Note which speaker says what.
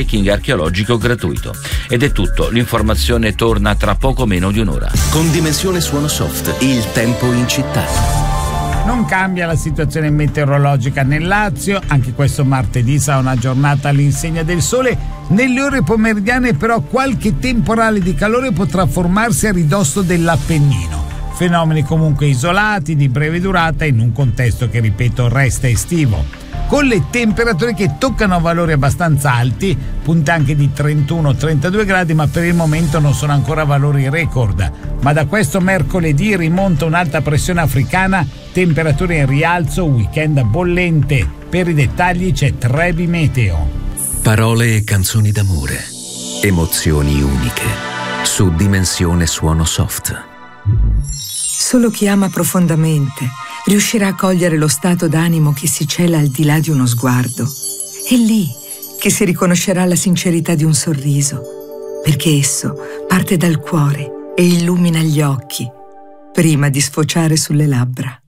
Speaker 1: trekking archeologico gratuito. Ed è tutto, l'informazione torna tra poco meno di un'ora.
Speaker 2: Con Dimensione Suono Soft, il tempo in città.
Speaker 3: Non cambia la situazione meteorologica nel Lazio, anche questo martedì sarà una giornata all'insegna del sole. Nelle ore pomeridiane però qualche temporale di calore potrà formarsi a ridosso dell'Appennino. Fenomeni comunque isolati, di breve durata, in un contesto che, ripeto, resta estivo. Con le temperature che toccano valori abbastanza alti, punte anche di 31-32 gradi, ma per il momento non sono ancora valori record. Ma da questo mercoledì rimonta un'alta pressione africana, temperature in rialzo, weekend bollente. Per i dettagli c'è Trebi Meteo.
Speaker 2: Parole e canzoni d'amore, emozioni uniche, su Dimensione Suono Soft.
Speaker 4: Solo chi ama profondamente riuscirà a cogliere lo stato d'animo che si cela al di là di uno sguardo. È lì che si riconoscerà la sincerità di un sorriso, perché esso parte dal cuore e illumina gli occhi prima di sfociare sulle labbra.